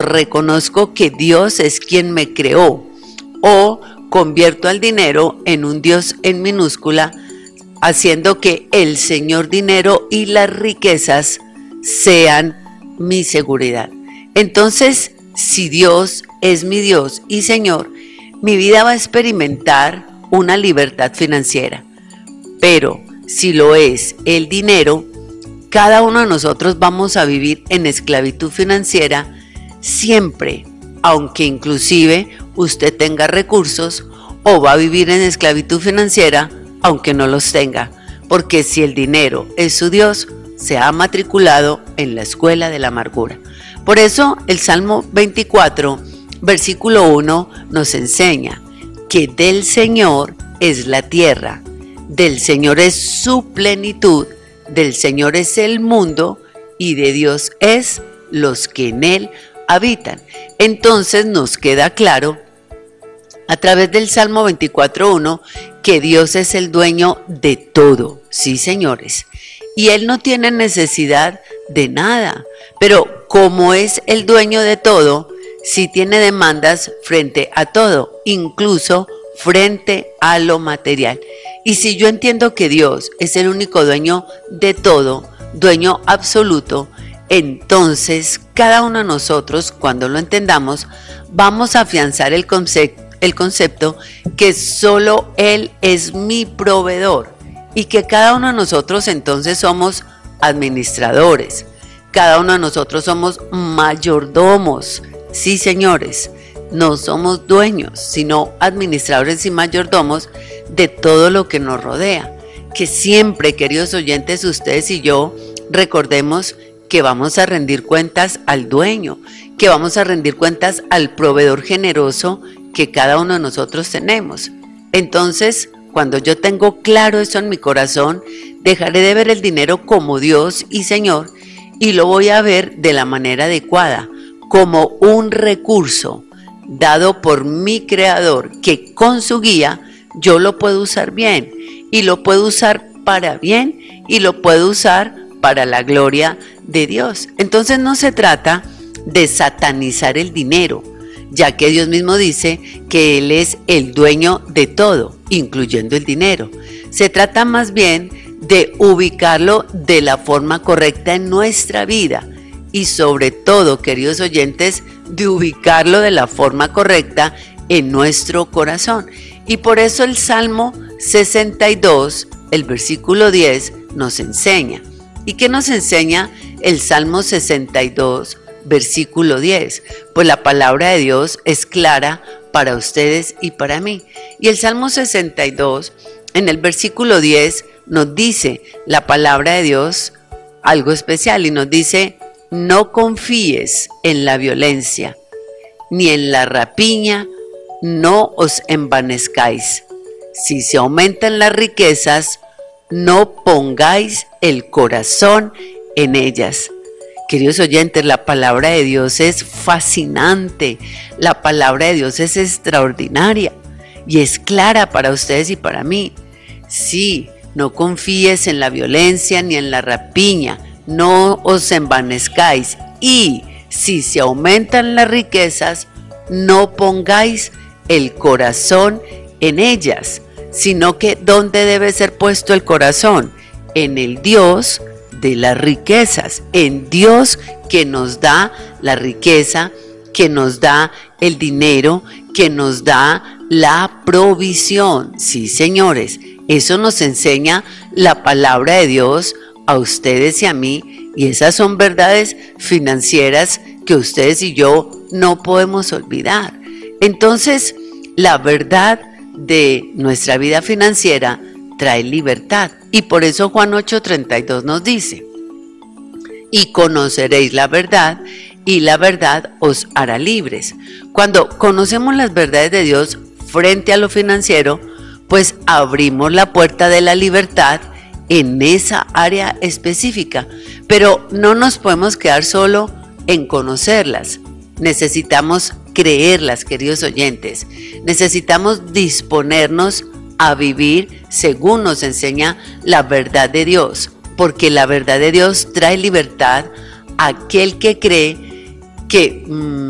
reconozco que Dios es quien me creó, o convierto al dinero en un Dios en minúscula, haciendo que el Señor dinero y las riquezas sean mi seguridad. Entonces, si Dios es mi Dios y Señor, mi vida va a experimentar una libertad financiera. Pero si lo es el dinero, cada uno de nosotros vamos a vivir en esclavitud financiera siempre, aunque inclusive usted tenga recursos, o va a vivir en esclavitud financiera aunque no los tenga, porque si el dinero es su Dios, se ha matriculado en la escuela de la amargura. Por eso el Salmo 24, versículo 1 nos enseña que del Señor es la tierra, del Señor es su plenitud, del Señor es el mundo y de Dios es los que en él habitan. Entonces nos queda claro a través del Salmo 24:1 que Dios es el dueño de todo, sí señores, y Él no tiene necesidad de nada, pero como es el dueño de todo, sí tiene demandas frente a todo, incluso frente a lo material. Y si yo entiendo que Dios es el único dueño de todo, dueño absoluto, entonces cada uno de nosotros, cuando lo entendamos, vamos a afianzar el concepto que solo Él es mi proveedor y que cada uno de nosotros entonces somos administradores, cada uno de nosotros somos mayordomos, sí señores, no somos dueños, sino administradores y mayordomos de todo lo que nos rodea. Que siempre, queridos oyentes, ustedes y yo recordemos que vamos a rendir cuentas al dueño, que vamos a rendir cuentas al proveedor generoso que cada uno de nosotros tenemos. Entonces, cuando yo tengo claro eso en mi corazón, dejaré de ver el dinero como Dios y Señor y lo voy a ver de la manera adecuada, como un recurso dado por mi Creador, que con su guía yo lo puedo usar bien, y lo puedo usar para bien, y lo puedo usar para la gloria de Dios. Entonces no se trata de satanizar el dinero, ya que Dios mismo dice que Él es el dueño de todo, incluyendo el dinero. Se trata más bien de ubicarlo de la forma correcta en nuestra vida y sobre todo, queridos oyentes, de ubicarlo de la forma correcta en nuestro corazón. Y por eso el Salmo 62, el versículo 10, nos enseña. ¿Y qué nos enseña el Salmo 62, versículo 10? Pues la palabra de Dios es clara para ustedes y para mí. Y el Salmo 62, en el versículo 10, nos dice la palabra de Dios algo especial y nos dice: no confíes en la violencia, ni en la rapiña, no os envanezcáis. Si se aumentan las riquezas, no pongáis el corazón en ellas. Queridos oyentes, la palabra de Dios es fascinante, la palabra de Dios es extraordinaria y es clara para ustedes y para mí. Sí, no confíes en la violencia ni en la rapiña, no os envanezcáis, y si se aumentan las riquezas, no pongáis el corazón en ellas, sino que ¿dónde debe ser puesto el corazón? En el Dios de las riquezas, en Dios que nos da la riqueza, que nos da el dinero, que nos da la provisión. Sí, señores, eso nos enseña la palabra de Dios a ustedes y a mí, y esas son verdades financieras que ustedes y yo no podemos olvidar. Entonces, la verdad de nuestra vida financiera trae libertad, y por eso Juan 8:32 nos dice: y conoceréis la verdad, y la verdad os hará libres. Cuando conocemos las verdades de Dios frente a lo financiero, pues abrimos la puerta de la libertad en esa área específica, pero no nos podemos quedar solo en conocerlas. Necesitamos creerlas, queridos oyentes. Necesitamos disponernos a vivir según nos enseña la verdad de Dios, porque la verdad de Dios trae libertad a aquel que cree que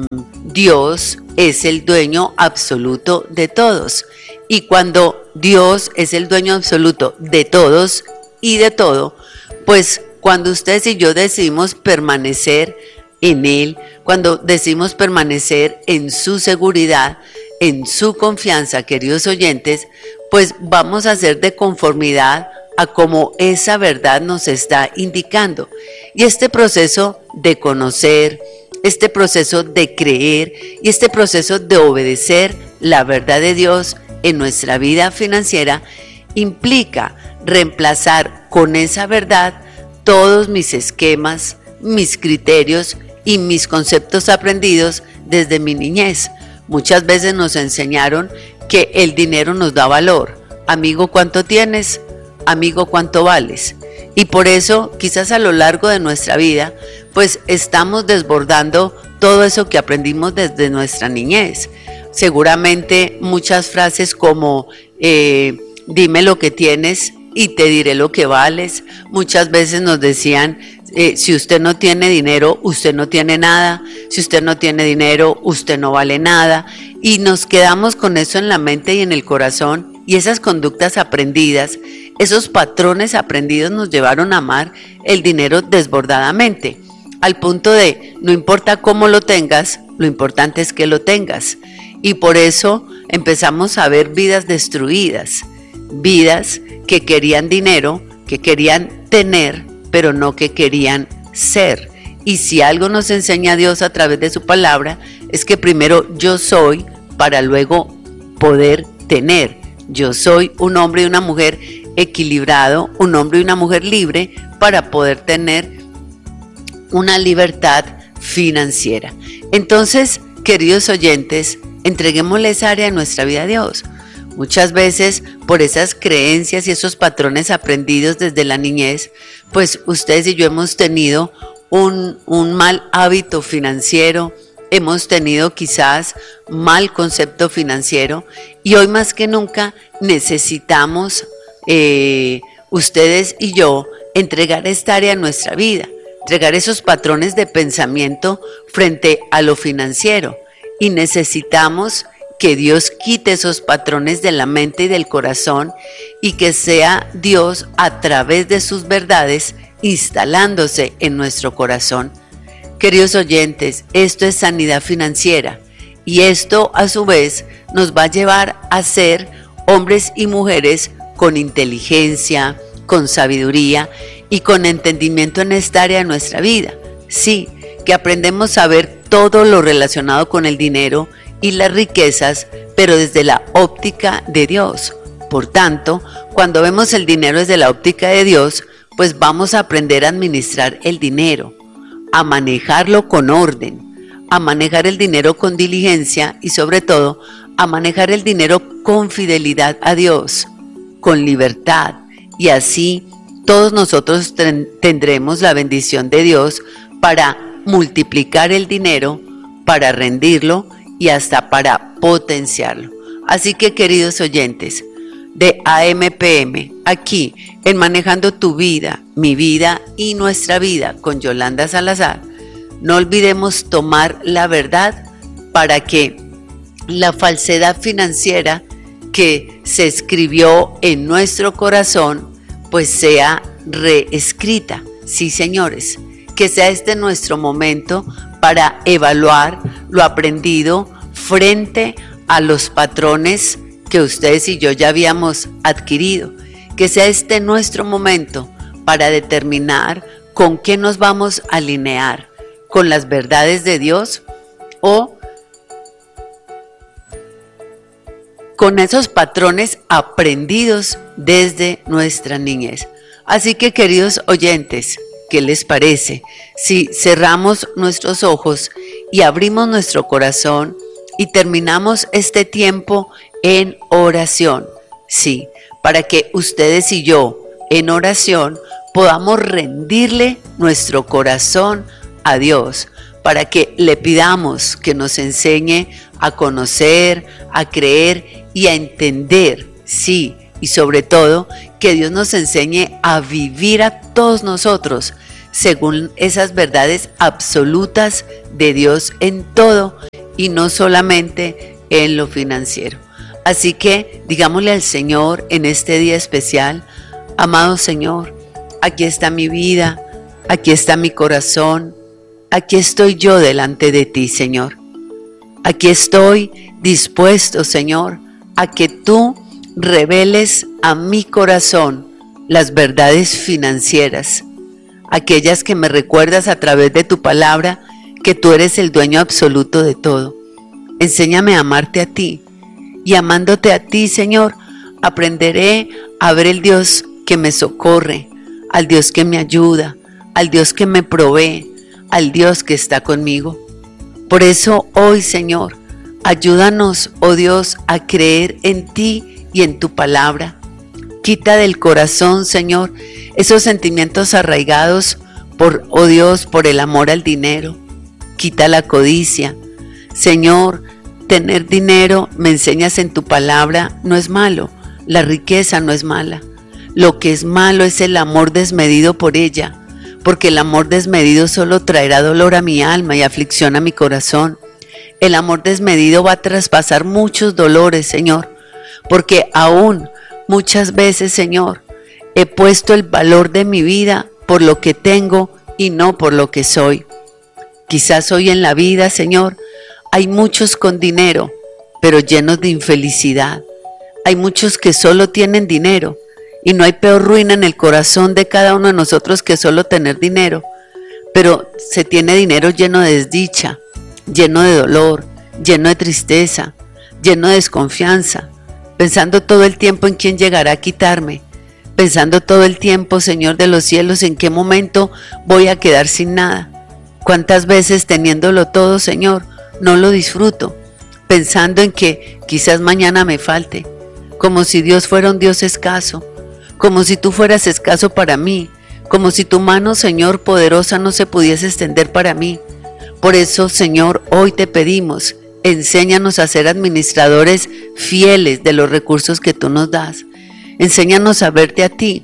Dios es el dueño absoluto de todos. Y cuando Dios es el dueño absoluto de todos y de todo, pues cuando ustedes y yo decidimos permanecer en Él, cuando decidimos permanecer en su seguridad, en su confianza, queridos oyentes, pues vamos a ser de conformidad a como esa verdad nos está indicando. Y este proceso de conocer, este proceso de creer y este proceso de obedecer la verdad de Dios en nuestra vida financiera implica reemplazar con esa verdad todos mis esquemas, mis criterios y mis conceptos aprendidos desde mi niñez. Muchas veces nos enseñaron que el dinero nos da valor. Amigo, ¿cuánto tienes? Amigo, ¿cuánto vales? Y por eso, quizás a lo largo de nuestra vida, pues estamos desbordando todo eso que aprendimos desde nuestra niñez. Seguramente muchas frases como dime lo que tienes y te diré lo que vales. Muchas veces nos decían, si usted no tiene dinero, usted no tiene nada. Si usted no tiene dinero, usted no vale nada. Y nos quedamos con eso en la mente y en el corazón. Y esas conductas aprendidas, esos patrones aprendidos nos llevaron a amar el dinero desbordadamente. Al punto de, no importa cómo lo tengas, lo importante es que lo tengas. Y por eso empezamos a ver vidas destruidas, vidas que querían dinero, que querían tener, pero no que querían ser. Y si algo nos enseña Dios a través de su palabra, es que primero yo soy para luego poder tener. Yo soy un hombre y una mujer equilibrado, un hombre y una mujer libre para poder tener una libertad financiera. Entonces, queridos oyentes, entreguémosle esa área de nuestra vida a Dios. Muchas veces por esas creencias y esos patrones aprendidos desde la niñez, pues ustedes y yo hemos tenido un mal hábito financiero, hemos tenido quizás mal concepto financiero y hoy más que nunca necesitamos ustedes y yo entregar esta área de nuestra vida, entregar esos patrones de pensamiento frente a lo financiero. Y necesitamos que Dios quite esos patrones de la mente y del corazón y que sea Dios a través de sus verdades instalándose en nuestro corazón. Queridos oyentes, esto es sanidad financiera y esto a su vez nos va a llevar a ser hombres y mujeres con inteligencia, con sabiduría y con entendimiento en esta área de nuestra vida. Sí, que aprendemos a ver todo lo relacionado con el dinero y las riquezas, pero desde la óptica de Dios. Por tanto, cuando vemos el dinero desde la óptica de Dios, pues vamos a aprender a administrar el dinero, a manejarlo con orden, a manejar el dinero con diligencia y sobre todo a manejar el dinero con fidelidad a Dios, con libertad, y así todos nosotros tendremos la bendición de Dios para multiplicar el dinero, para rendirlo y hasta para potenciarlo. Así que, queridos oyentes de AMPM, aquí en Manejando tu Vida, mi vida y nuestra vida con Yolanda Salazar, no olvidemos tomar la verdad para que la falsedad financiera que se escribió en nuestro corazón pues sea reescrita. Sí, señores, que sea este nuestro momento para evaluar lo aprendido frente a los patrones que ustedes y yo ya habíamos adquirido. Que sea este nuestro momento para determinar con qué nos vamos a alinear, con las verdades de Dios o con esos patrones aprendidos desde nuestra niñez. Así que, queridos oyentes, ¿qué les parece si cerramos nuestros ojos y abrimos nuestro corazón y terminamos este tiempo en oración? Sí, para que ustedes y yo en oración podamos rendirle nuestro corazón a Dios, para que le pidamos que nos enseñe a conocer, a creer y a entender, sí, y sobre todo que Dios nos enseñe a vivir a todos nosotros según esas verdades absolutas de Dios en todo y no solamente en lo financiero. Así que digámosle al Señor en este día especial: amado Señor, aquí está mi vida, aquí está mi corazón, aquí estoy yo delante de ti, Señor. Aquí estoy dispuesto, Señor, a que tú reveles a mi corazón las verdades financieras, aquellas que me recuerdas a través de tu palabra, que tú eres el dueño absoluto de todo. Enséñame a amarte a ti, y amándote a ti, Señor, aprenderé a ver el Dios que me socorre, al Dios que me ayuda, al Dios que me provee, al Dios que está conmigo. Por eso hoy, Señor, ayúdanos, oh Dios, a creer en ti y en tu palabra. Quita del corazón, Señor, esos sentimientos arraigados oh Dios, por el amor al dinero. Quita la codicia. Señor, tener dinero, me enseñas en tu palabra, no es malo. La riqueza no es mala. Lo que es malo es el amor desmedido por ella, porque el amor desmedido solo traerá dolor a mi alma y aflicción a mi corazón. El amor desmedido va a traspasar muchos dolores, Señor, porque aún muchas veces, Señor, he puesto el valor de mi vida por lo que tengo y no por lo que soy. Quizás hoy en la vida, Señor, hay muchos con dinero, pero llenos de infelicidad. Hay muchos que solo tienen dinero, y no hay peor ruina en el corazón de cada uno de nosotros que solo tener dinero, pero se tiene dinero lleno de desdicha, lleno de dolor, lleno de tristeza, lleno de desconfianza, pensando todo el tiempo en quién llegará a quitarme, pensando todo el tiempo, Señor de los cielos, en qué momento voy a quedar sin nada. ¿Cuántas veces teniéndolo todo, Señor, no lo disfruto, pensando en que quizás mañana me falte, como si Dios fuera un Dios escaso, como si tú fueras escaso para mí, como si tu mano, Señor, poderosa no se pudiese extender para mí? Por eso, Señor, hoy te pedimos, enséñanos a ser administradores fieles de los recursos que tú nos das. Enséñanos a verte a ti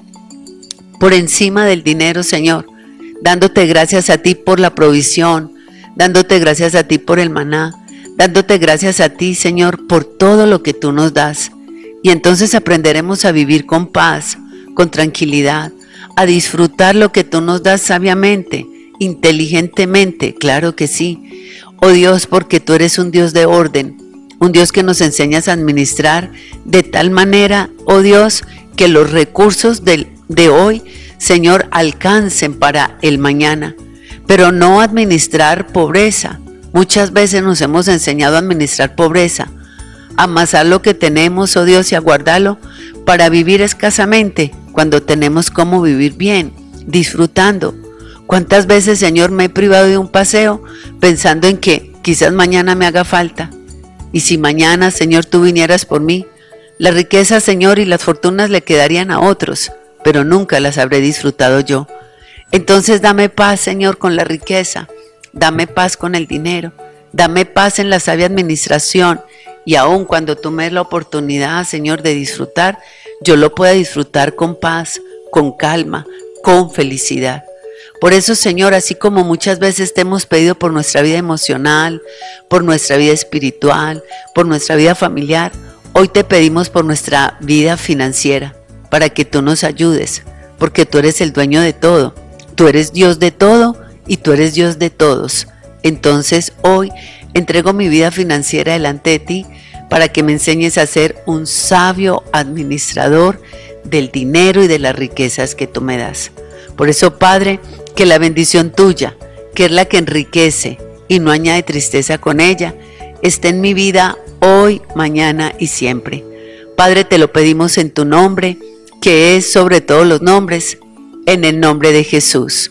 por encima del dinero, Señor, dándote gracias a ti por la provisión, dándote gracias a ti por el maná, dándote gracias a ti, Señor, por todo lo que tú nos das. Y entonces aprenderemos a vivir con paz, con tranquilidad, a disfrutar lo que tú nos das sabiamente, inteligentemente, claro que sí. Oh Dios, porque tú eres un Dios de orden, un Dios que nos enseñas a administrar de tal manera, oh Dios, que los recursos de hoy, Señor, alcancen para el mañana, pero no administrar pobreza. Muchas veces nos hemos enseñado a administrar pobreza, a amasar lo que tenemos, oh Dios, y a guardarlo para vivir escasamente, cuando tenemos cómo vivir bien, disfrutando. ¿Cuántas veces, Señor, me he privado de un paseo pensando en que quizás mañana me haga falta? Y si mañana, Señor, tú vinieras por mí, la riqueza, Señor, y las fortunas le quedarían a otros, pero nunca las habré disfrutado yo. Entonces dame paz, Señor, con la riqueza, dame paz con el dinero, dame paz en la sabia administración, y aun cuando tú me des la oportunidad, Señor, de disfrutar, yo lo pueda disfrutar con paz, con calma, con felicidad. Por eso, Señor, así como muchas veces te hemos pedido por nuestra vida emocional, por nuestra vida espiritual, por nuestra vida familiar, hoy te pedimos por nuestra vida financiera, para que tú nos ayudes, porque tú eres el dueño de todo, tú eres Dios de todo y tú eres Dios de todos. Entonces hoy entrego mi vida financiera delante de ti, para que me enseñes a ser un sabio administrador del dinero y de las riquezas que tú me das. Por eso, Padre, que la bendición tuya, que es la que enriquece y no añade tristeza con ella, esté en mi vida hoy, mañana y siempre. Padre, te lo pedimos en tu nombre, que es sobre todos los nombres, en el nombre de Jesús.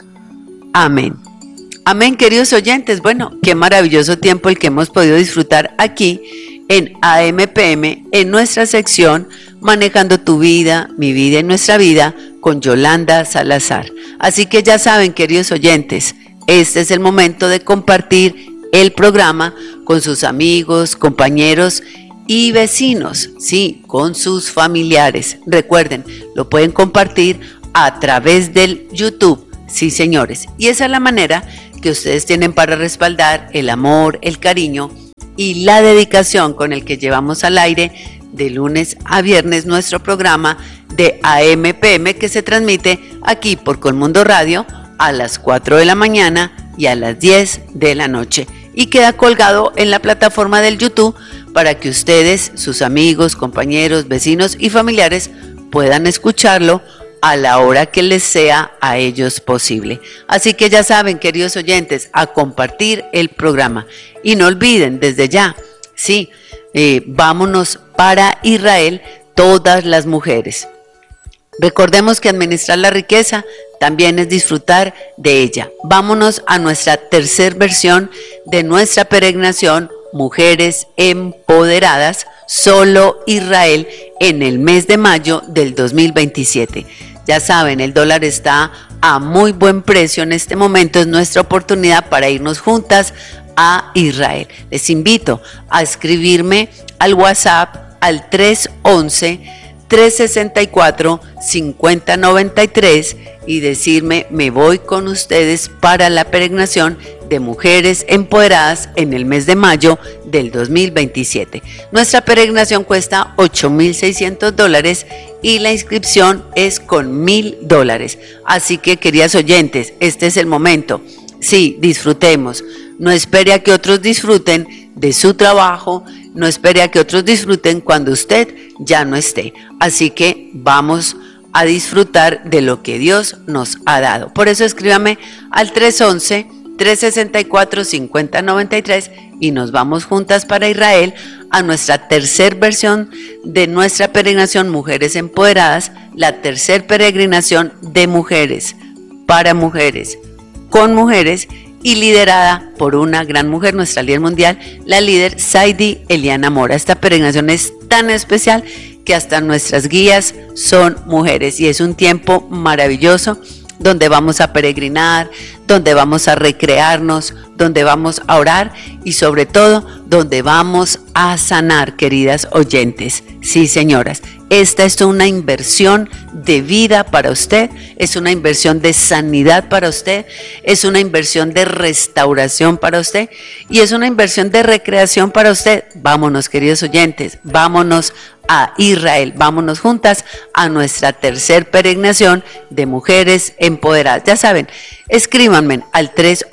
Amén. Amén, queridos oyentes. Bueno, qué maravilloso tiempo el que hemos podido disfrutar aquí en AMPM, en nuestra sección Manejando tu vida, mi vida y nuestra vida, con Yolanda Salazar. Así que ya saben, queridos oyentes, este es el momento de compartir el programa con sus amigos, compañeros y vecinos, sí, con sus familiares. Recuerden, lo pueden compartir a través del YouTube. Sí, señores, y esa es la manera que ustedes tienen para respaldar el amor, el cariño y la dedicación con el que llevamos al aire de lunes a viernes nuestro programa de AM/PM que se transmite aquí por Colmundo Radio a las 4 de la mañana y a las 10 de la noche. Y queda colgado en la plataforma del YouTube para que ustedes, sus amigos, compañeros, vecinos y familiares puedan escucharlo a la hora que les sea a ellos posible. Así que ya saben, queridos oyentes, a compartir el programa. Y no olviden, desde ya, sí, vámonos para Israel todas las mujeres. Recordemos que administrar la riqueza también es disfrutar de ella. Vámonos a nuestra tercera versión de nuestra peregrinación Mujeres Empoderadas, solo Israel, en el mes de mayo del 2027. Ya saben, el dólar está a muy buen precio en este momento, es nuestra oportunidad para irnos juntas a Israel. Les invito a escribirme al WhatsApp al 311-364-5093 y decirme: me voy con ustedes para la peregrinación de Mujeres Empoderadas en el mes de mayo del 2027. Nuestra peregrinación cuesta $8,600 y la inscripción es con $1,000. Así que, queridas oyentes, este es el momento. Sí, disfrutemos. No espere a que otros disfruten de su trabajo, no espere a que otros disfruten cuando usted ya no esté. Así que vamos a disfrutar de lo que Dios nos ha dado. Por eso escríbame al 311-364-5093 y nos vamos juntas para Israel a nuestra tercera versión de nuestra peregrinación Mujeres Empoderadas, la tercera peregrinación de mujeres, para mujeres, con mujeres y liderada por una gran mujer, nuestra líder mundial, la líder Saidi Eliana Mora. Esta peregrinación es tan especial que hasta nuestras guías son mujeres y es un tiempo maravilloso donde vamos a peregrinar, donde vamos a recrearnos, donde vamos a orar y sobre todo donde vamos a sanar, queridas oyentes. Sí, señoras, esta es una inversión de vida para usted, es una inversión de sanidad para usted, es una inversión de restauración para usted y es una inversión de recreación para usted. Vámonos, queridos oyentes, vámonos a Israel, vámonos juntas a nuestra tercera peregrinación de Mujeres Empoderadas. Ya saben, escríbanme al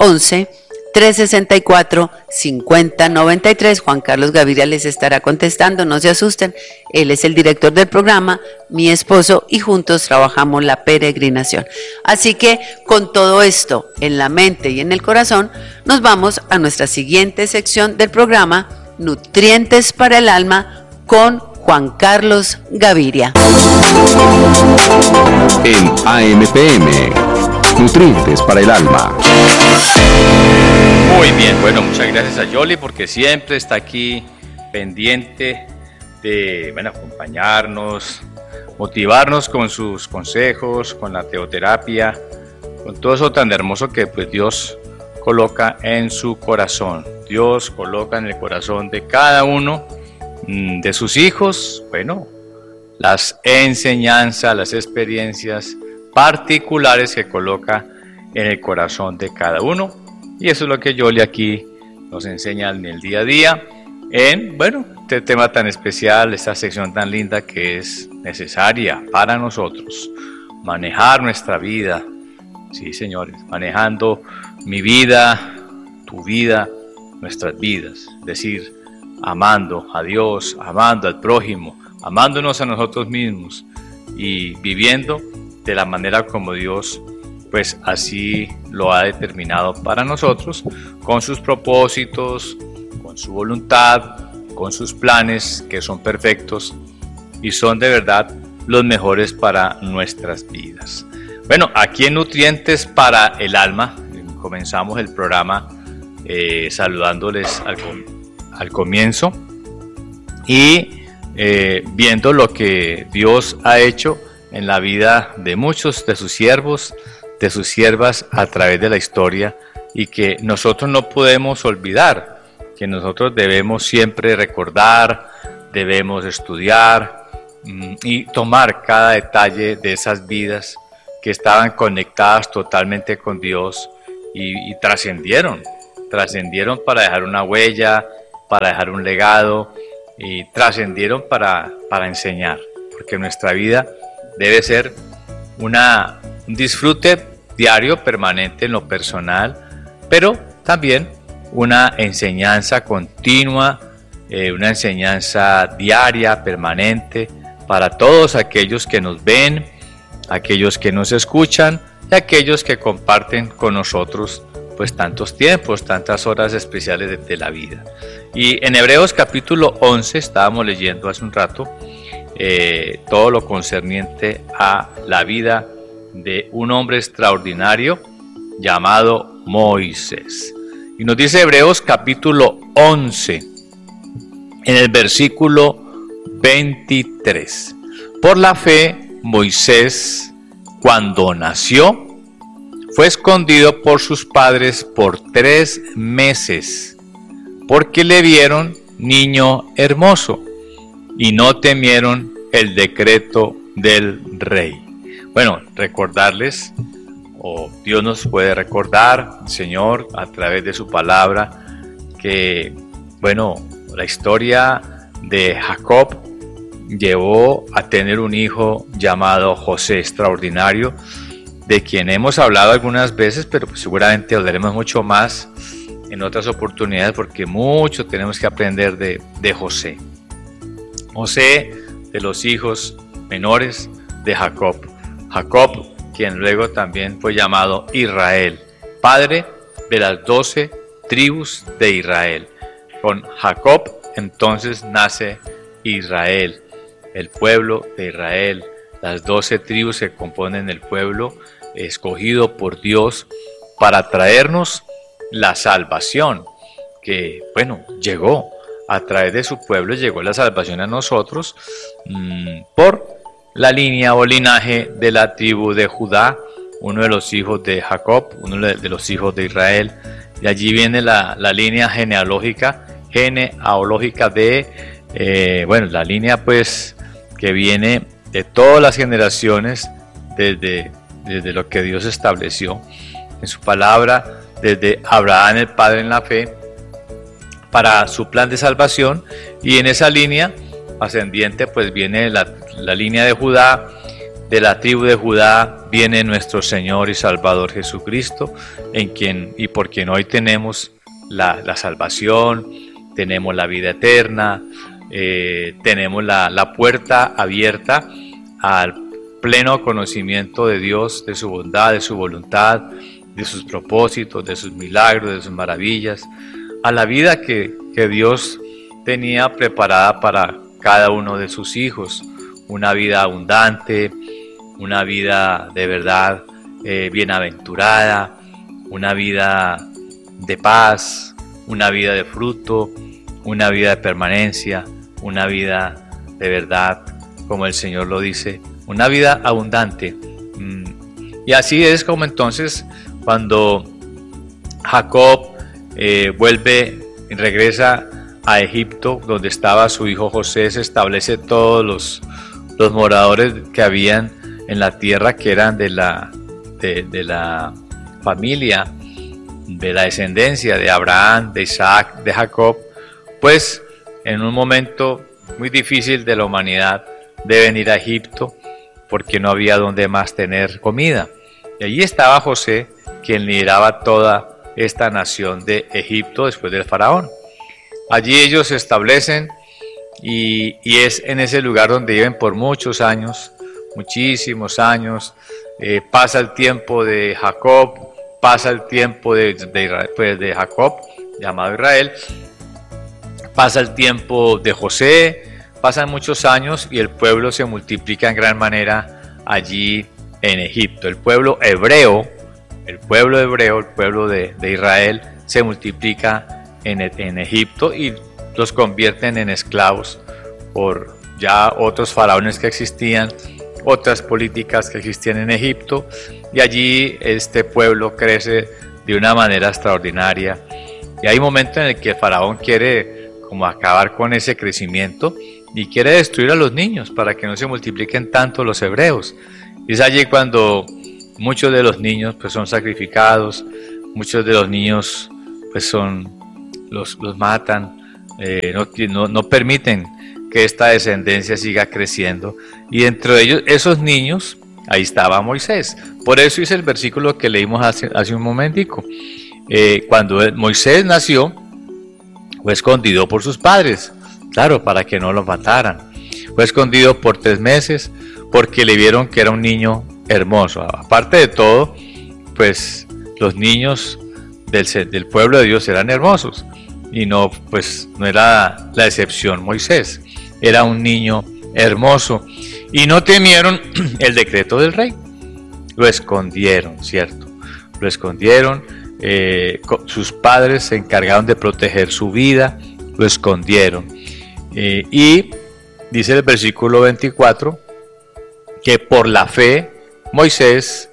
311-364-5093. Juan Carlos Gaviria les estará contestando, no se asusten. Él es el director del programa, mi esposo, y juntos trabajamos la peregrinación. Así que con todo esto en la mente y en el corazón, nos vamos a nuestra siguiente sección del programa, Nutrientes para el Alma, con Juan Carlos Gaviria. En AM/PM, Nutrientes para el Alma. Muy bien, bueno, muchas gracias a Yoli porque siempre está aquí pendiente de, acompañarnos, motivarnos con sus consejos, con la teoterapia, con todo eso tan hermoso que pues Dios coloca en su corazón. Dios coloca en el corazón de cada uno de sus hijos, las enseñanzas, las experiencias particulares que coloca en el corazón de cada uno. Y eso es lo que Yoli aquí nos enseña en el día a día, en, este tema tan especial, esta sección tan linda que es necesaria para nosotros, manejar nuestra vida. Sí, señores, manejando mi vida, tu vida, nuestras vidas, es decir, amando a Dios, amando al prójimo, amándonos a nosotros mismos y viviendo de la manera como Dios pues así lo ha determinado para nosotros, con sus propósitos, con su voluntad, con sus planes que son perfectos y son de verdad los mejores para nuestras vidas. Aquí en Nutrientes para el Alma, comenzamos el programa saludándoles al comienzo y viendo lo que Dios ha hecho en la vida de muchos de sus siervos, de sus siervas a través de la historia y que nosotros no podemos olvidar, que nosotros debemos siempre recordar, debemos estudiar y tomar cada detalle de esas vidas que estaban conectadas totalmente con Dios y trascendieron para dejar una huella, para dejar un legado, y trascendieron para enseñar, porque nuestra vida debe ser un disfrute diario, permanente en lo personal, pero también una enseñanza continua, una enseñanza diaria, permanente, para todos aquellos que nos ven, aquellos que nos escuchan y aquellos que comparten con nosotros pues tantos tiempos, tantas horas especiales de la vida. Y en Hebreos capítulo 11 estábamos leyendo hace un rato todo lo concerniente a la vida de un hombre extraordinario llamado Moisés. Y nos dice Hebreos capítulo 11 en el versículo 23. Por la fe, Moisés, cuando nació, fue escondido por sus padres por 3 meses, porque le vieron niño hermoso y no temieron el decreto del rey. Bueno, recordarles, o Dios nos puede recordar, el Señor, a través de su palabra, que, bueno, la historia de Jacob llevó a tener un hijo llamado José, extraordinario, de quien hemos hablado algunas veces, pero pues seguramente hablaremos mucho más en otras oportunidades, porque mucho tenemos que aprender de José. José, de los hijos menores de Jacob. Jacob, quien luego también fue llamado Israel, padre de las 12 tribus de Israel. Con Jacob entonces nace Israel, el pueblo de Israel, las 12 tribus que componen el pueblo escogido por Dios para traernos la salvación, que bueno, llegó a través de su pueblo, llegó la salvación a nosotros por la línea o linaje de la tribu de Judá, uno de los hijos de Jacob, uno de los hijos de Israel. De allí viene la línea genealógica de, la línea pues que viene de todas las generaciones desde lo que Dios estableció en su palabra, desde Abraham el padre en la fe, para su plan de salvación, y en esa línea ascendiente pues viene la línea de Judá. De la tribu de Judá viene nuestro Señor y Salvador Jesucristo, en quien y por quien hoy tenemos la salvación, tenemos la vida eterna, tenemos la puerta abierta al pleno conocimiento de Dios, de su bondad, de su voluntad, de sus propósitos, de sus milagros, de sus maravillas, a la vida que Dios tenía preparada para cada uno de sus hijos, una vida abundante, una vida de verdad bienaventurada, una vida de paz, una vida de fruto, una vida de permanencia, una vida de verdad, como el Señor lo dice, una vida abundante. Y así es como entonces cuando Jacob vuelve y regresa a Egipto, donde estaba su hijo José, se establece todos los moradores que habían en la tierra, que eran de la familia, de la descendencia de Abraham, de Isaac, de Jacob, pues en un momento muy difícil de la humanidad deben ir a Egipto porque no había donde más tener comida. Y allí estaba José, quien lideraba toda esta nación de Egipto después del faraón. Allí ellos se establecen y es en ese lugar donde viven por muchos años, muchísimos años. Pasa el tiempo de Jacob, pasa el tiempo de Jacob, llamado Israel, pasa el tiempo de José, pasan muchos años y el pueblo se multiplica en gran manera allí en Egipto. El pueblo hebreo, el pueblo de Israel se multiplica en Egipto y los convierten en esclavos por ya otros faraones que existían, otras políticas que existían en Egipto, y allí este pueblo crece de una manera extraordinaria. Y hay momentos en el que el faraón quiere como acabar con ese crecimiento y quiere destruir a los niños para que no se multipliquen tanto los hebreos. Y es allí cuando muchos de los niños pues son sacrificados, muchos de los niños pues los matan, no permiten que esta descendencia siga creciendo, y dentro de ellos, esos niños, ahí estaba Moisés. Por eso es el versículo que leímos hace un momentico. Cuando Moisés nació, fue escondido por sus padres, claro, para que no lo mataran. Fue escondido por 3 meses porque le vieron que era un niño hermoso. Aparte de todo, pues los niños del pueblo de Dios eran hermosos, y no era la excepción Moisés. Era un niño hermoso y no temieron el decreto del rey. Lo escondieron, ¿cierto? Lo escondieron. Sus padres se encargaron de proteger su vida, lo escondieron. Y dice el versículo 24 que por la fe Moisés,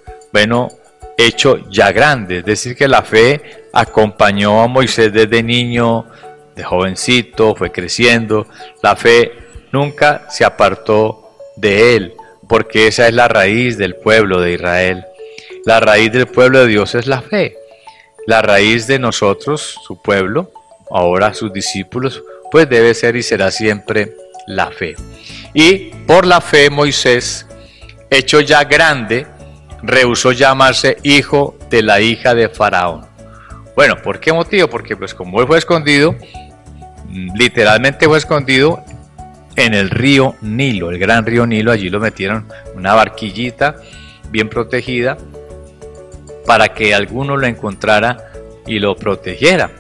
hecho ya grande, es decir, que la fe acompañó a Moisés desde niño, de jovencito, fue creciendo. La fe nunca se apartó de él, porque esa es la raíz del pueblo de Israel. La raíz del pueblo de Dios es la fe. La raíz de nosotros, su pueblo, ahora sus discípulos, pues debe ser y será siempre la fe. Y por la fe Moisés, hecho ya grande, rehusó llamarse hijo de la hija de Faraón. Bueno, ¿por qué motivo? Porque pues como él fue escondido, literalmente fue escondido en el río Nilo, el gran río Nilo. Allí lo metieron en una barquillita bien protegida para que alguno lo encontrara y lo protegiera.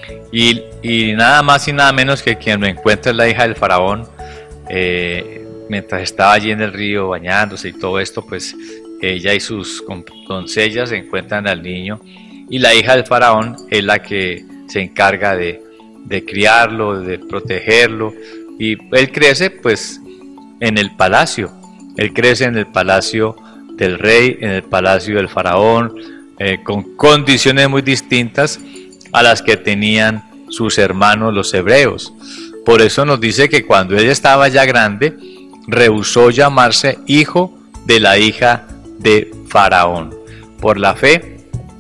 Y nada más y nada menos que quien lo encuentra es la hija del Faraón. Mientras estaba allí en el río bañándose y todo esto, pues ella y sus doncellas encuentran al niño, y la hija del Faraón es la que se encarga de criarlo, de protegerlo, y él crece pues en el palacio. Él crece en el palacio del rey, en el palacio del Faraón, con condiciones muy distintas a las que tenían sus hermanos los hebreos. Por eso nos dice que cuando él estaba ya grande, rehusó llamarse hijo de la hija de Faraón. Por la fe,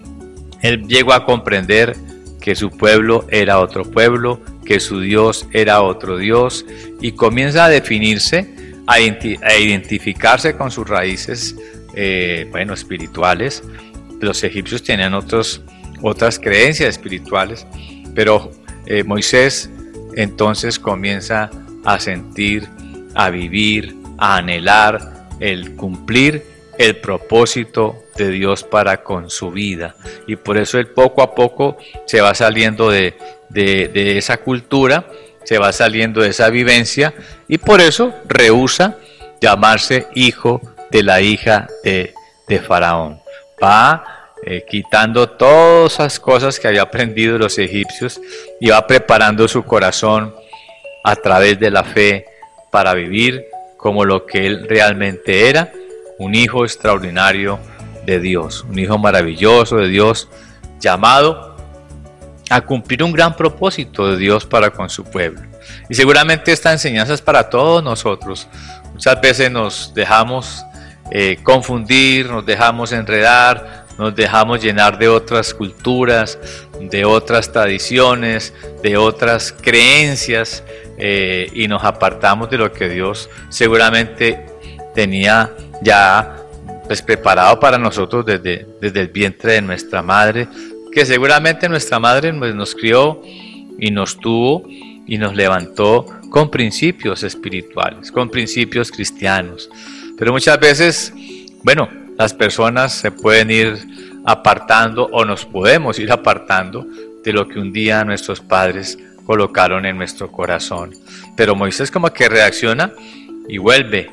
él llegó a comprender que su pueblo era otro pueblo, que su Dios era otro Dios, y comienza a definirse, a identificarse con sus raíces espirituales. Los egipcios tenían otras creencias espirituales, pero Moisés entonces comienza a sentir, a vivir, a anhelar el cumplir el propósito de Dios para con su vida, y por eso él poco a poco se va saliendo de esa cultura, se va saliendo de esa vivencia, y por eso rehúsa llamarse hijo de la hija de Faraón. Va quitando todas esas cosas que había aprendido de los egipcios, y va preparando su corazón a través de la fe para vivir como lo que él realmente era, un hijo extraordinario de Dios, un hijo maravilloso de Dios, llamado a cumplir un gran propósito de Dios para con su pueblo. Y seguramente esta enseñanza es para todos nosotros. Muchas veces nos dejamos confundir, nos dejamos enredar, nos dejamos llenar de otras culturas, de otras tradiciones, de otras creencias, y nos apartamos de lo que Dios seguramente tenía ya preparado para nosotros desde el vientre de nuestra madre, que seguramente nuestra madre nos crió y nos tuvo y nos levantó con principios espirituales, con principios cristianos. Pero muchas veces, las personas se pueden ir apartando, o nos podemos ir apartando de lo que un día nuestros padres colocaron en nuestro corazón. Pero Moisés como que reacciona y vuelve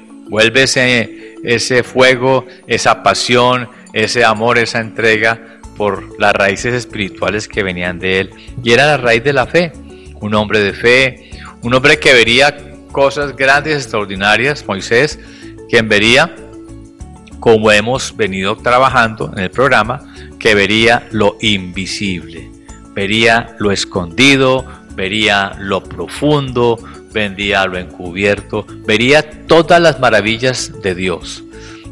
ese fuego, esa pasión, ese amor, esa entrega por las raíces espirituales que venían de él. Y era la raíz de la fe, un hombre de fe, un hombre que vería cosas grandes, extraordinarias, Moisés, quien vería, como hemos venido trabajando en el programa, que vería lo invisible, vería lo escondido, vería lo profundo, vería lo encubierto, vería todas las maravillas de Dios.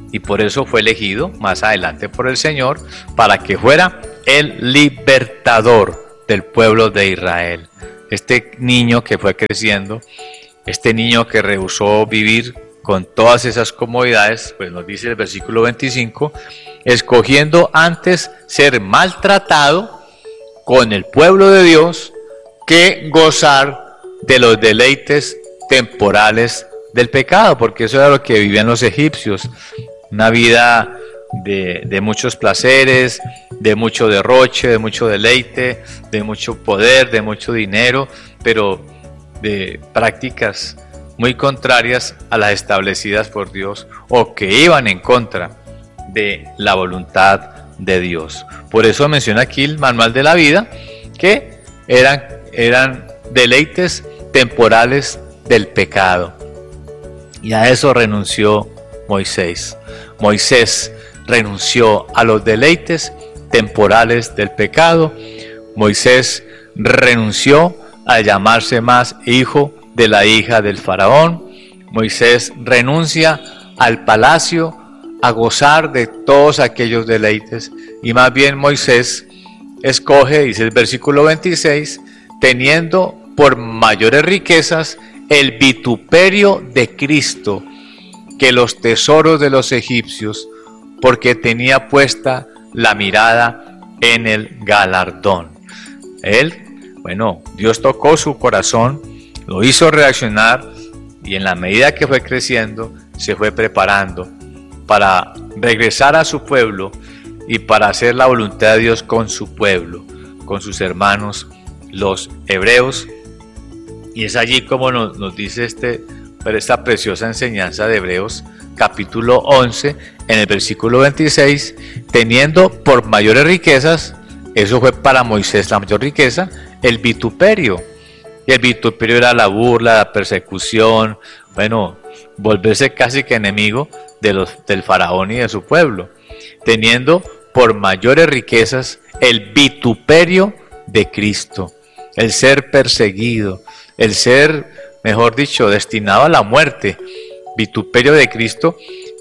y por eso fue elegido más adelante por el Señor para que fuera el libertador del pueblo de Israel. Este niño que fue creciendo, este niño que rehusó vivir con todas esas comodidades, pues nos dice el versículo 25, escogiendo antes ser maltratado con el pueblo de Dios que gozar de los deleites temporales del pecado, porque eso era lo que vivían los egipcios, una vida de muchos placeres, de mucho derroche, de mucho deleite, de mucho poder, de mucho dinero, pero de prácticas muy contrarias a las establecidas por Dios o que iban en contra de la voluntad de Dios. Por eso menciona aquí el manual de la vida, que eran deleites temporales del pecado. Y a eso renunció Moisés. Moisés renunció a los deleites temporales del pecado. Moisés renunció a llamarse más hijo de la hija del faraón. Moisés renuncia al palacio, a gozar de todos aquellos deleites, y más bien Moisés escoge, dice el versículo 26, teniendo por mayores riquezas el vituperio de Cristo que los tesoros de los egipcios, porque tenía puesta la mirada en el galardón. Dios tocó su corazón, lo hizo reaccionar, y en la medida que fue creciendo, se fue preparando para regresar a su pueblo y para hacer la voluntad de Dios con su pueblo, con sus hermanos, los hebreos. Y es allí como nos dice esta preciosa enseñanza de Hebreos, capítulo 11, en el versículo 26, teniendo por mayores riquezas, eso fue para Moisés la mayor riqueza, el vituperio. Y el vituperio era la burla, la persecución, volverse casi que enemigo del faraón y de su pueblo, teniendo por mayores riquezas el vituperio de Cristo, el ser perseguido, el ser, mejor dicho, destinado a la muerte, vituperio de Cristo,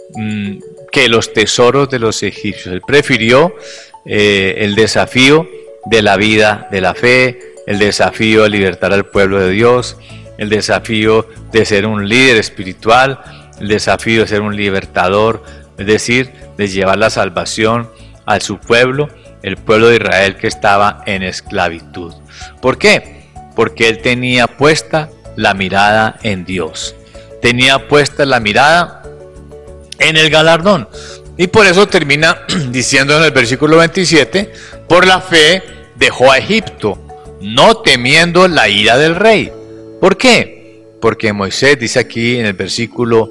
que los tesoros de los egipcios. Él prefirió el desafío de la vida, de la fe, el desafío de libertar al pueblo de Dios, el desafío de ser un líder espiritual, el desafío de ser un libertador, es decir, de llevar la salvación a su pueblo, el pueblo de Israel que estaba en esclavitud. ¿Por qué? Porque él tenía puesta la mirada en Dios, tenía puesta la mirada en el galardón. Y por eso termina diciendo en el versículo 27, por la fe dejó a Egipto, no temiendo la ira del rey. ¿Por qué? Porque Moisés, dice aquí en el versículo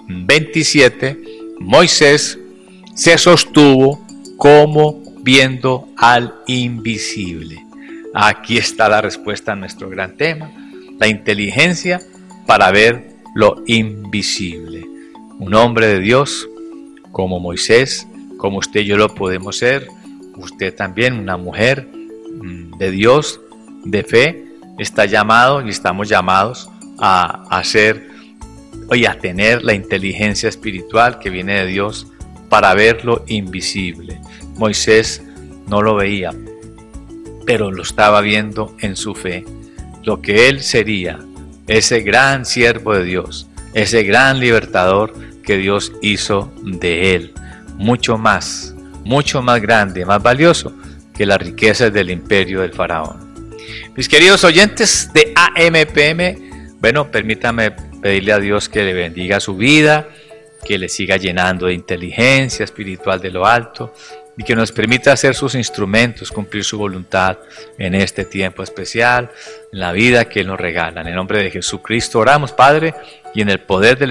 27, Moisés se sostuvo como viendo al invisible. Aquí está la respuesta a nuestro gran tema, la inteligencia para ver lo invisible. Un hombre de Dios como Moisés, como usted y yo lo podemos ser, usted también, una mujer de Dios, de fe, está llamado y estamos llamados a hacer y a tener la inteligencia espiritual que viene de Dios para ver lo invisible. Moisés no lo veía, pero lo estaba viendo en su fe, lo que él sería, ese gran siervo de Dios, ese gran libertador que Dios hizo de él, mucho más grande, más valioso que las riquezas del imperio del faraón. Mis queridos oyentes de AMPM, permítame pedirle a Dios que le bendiga su vida, que le siga llenando de inteligencia espiritual de lo alto y que nos permita ser sus instrumentos, cumplir su voluntad en este tiempo especial, en la vida que Él nos regala. En el nombre de Jesucristo oramos, Padre, y en el poder del